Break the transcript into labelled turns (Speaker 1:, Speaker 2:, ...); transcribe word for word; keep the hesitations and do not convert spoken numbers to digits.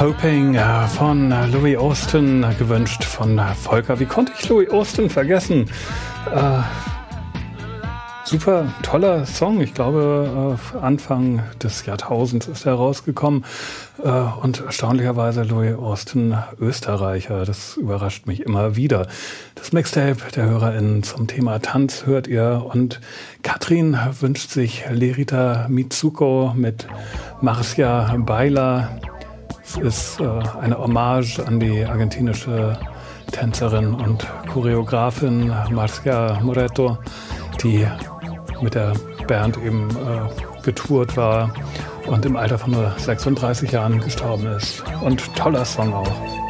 Speaker 1: Hoping äh, von äh, Louis Austin, äh, gewünscht von äh, Volker. Wie konnte ich Louis Austin vergessen? Äh, super toller Song. Ich glaube, äh, Anfang des Jahrtausends ist er rausgekommen. Äh, und erstaunlicherweise Louis Austin Österreicher. Das überrascht mich immer wieder. Das Mixtape der HörerInnen zum Thema Tanz hört ihr. Und Katrin wünscht sich Lerita Mitsuko mit Marcia Baila. Es ist äh, eine Hommage an die argentinische Tänzerin und Choreografin Marcia Moretto, die mit der Band eben äh, getourt war und im Alter von nur sechsunddreißig Jahren gestorben ist. Und toller Song auch.